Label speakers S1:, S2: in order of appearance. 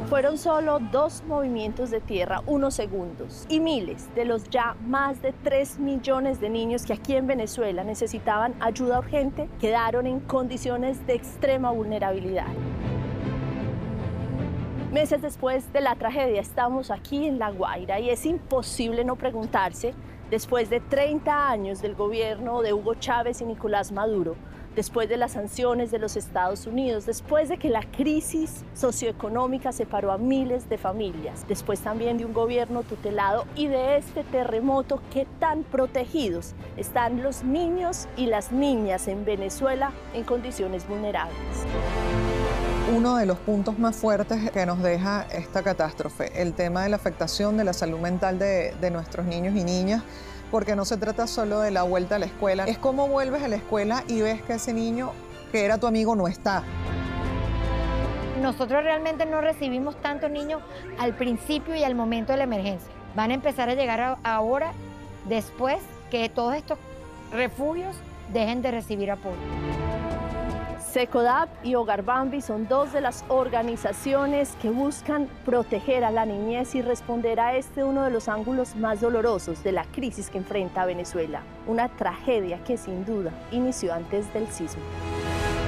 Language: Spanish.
S1: Fueron solo 2 movimientos de tierra, unos segundos, y miles de los ya más de 3 millones de niños que aquí en Venezuela necesitaban ayuda urgente quedaron en condiciones de extrema vulnerabilidad. Meses después de la tragedia estamos aquí en La Guaira y es imposible no preguntarse, después de 30 años del gobierno de Hugo Chávez y Nicolás Maduro, después de las sanciones de los Estados Unidos, después de que la crisis socioeconómica separó a miles de familias, después también de un gobierno tutelado y de este terremoto, ¿qué tan protegidos están los niños y las niñas en Venezuela en condiciones vulnerables?
S2: Uno de los puntos más fuertes que nos deja esta catástrofe, el tema de la afectación de la salud mental de nuestros niños y niñas, porque no se trata solo de la vuelta a la escuela, es cómo vuelves a la escuela y ves que ese niño que era tu amigo no está.
S3: Nosotros realmente no recibimos tantos niños al principio y al momento de la emergencia. Van a empezar a llegar ahora, después que todos estos refugios dejen de recibir apoyo.
S1: SECODAP y Hogar Bambi son 2 de las organizaciones que buscan proteger a la niñez y responder a uno de los ángulos más dolorosos de la crisis que enfrenta Venezuela, una tragedia que sin duda inició antes del sismo.